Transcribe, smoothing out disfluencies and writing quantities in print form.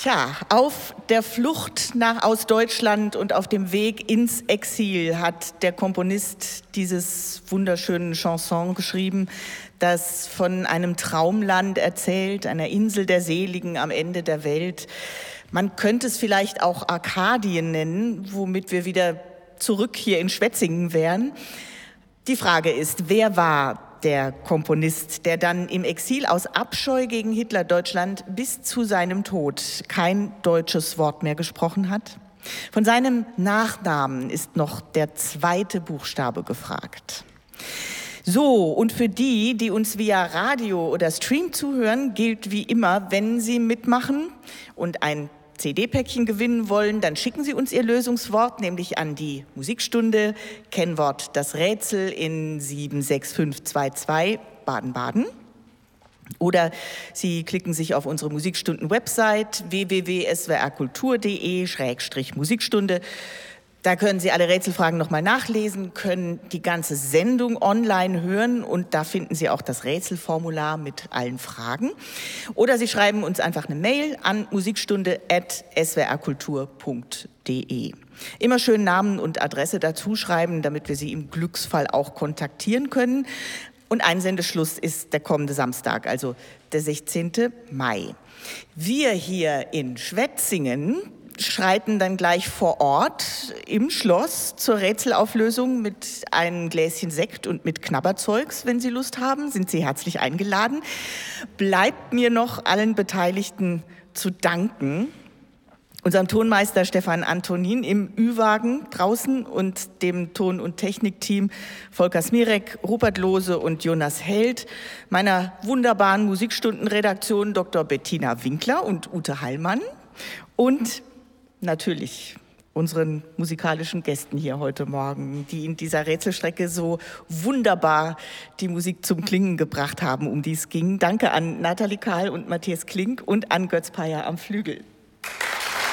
Tja, auf der Flucht aus Deutschland und auf dem Weg ins Exil hat der Komponist dieses wunderschönen Chanson geschrieben, das von einem Traumland erzählt, einer Insel der Seligen am Ende der Welt. Man könnte es vielleicht auch Arkadien nennen, womit wir wieder zurück hier in Schwetzingen wären. Die Frage ist, wer war der Komponist, der dann im Exil aus Abscheu gegen Hitler-Deutschland bis zu seinem Tod kein deutsches Wort mehr gesprochen hat? Von seinem Nachnamen ist noch der zweite Buchstabe gefragt. So, und für die, die uns via Radio oder Stream zuhören, gilt wie immer, wenn Sie mitmachen und ein CD-Päckchen gewinnen wollen, dann schicken Sie uns Ihr Lösungswort, nämlich an die Musikstunde, Kennwort das Rätsel in 76522 Baden-Baden. Oder Sie klicken sich auf unsere Musikstunden-Website www.swrkultur.de/Musikstunde. Da können Sie alle Rätselfragen nochmal nachlesen, können die ganze Sendung online hören und da finden Sie auch das Rätselformular mit allen Fragen. Oder Sie schreiben uns einfach eine Mail an musikstunde@swrkultur.de. Immer schön Namen und Adresse dazu schreiben, damit wir Sie im Glücksfall auch kontaktieren können. Und Einsendeschluss ist der kommende Samstag, also der 16. Mai. Wir hier in Schwetzingen schreiten dann gleich vor Ort im Schloss zur Rätselauflösung mit einem Gläschen Sekt und mit Knabberzeugs. Wenn Sie Lust haben, sind Sie herzlich eingeladen. Bleibt mir noch allen Beteiligten zu danken. Unserem Tonmeister Stefan Antonin im Ü-Wagen draußen und dem Ton- und Technikteam Volker Smirek, Rupert Lohse und Jonas Held, meiner wunderbaren Musikstundenredaktion Dr. Bettina Winkler und Ute Heilmann und natürlich unseren musikalischen Gästen hier heute Morgen, die in dieser Rätselstrecke so wunderbar die Musik zum Klingen gebracht haben, um die es ging. Danke an Nathalie Kahl und Matthias Klink und an Götz Peyer am Flügel.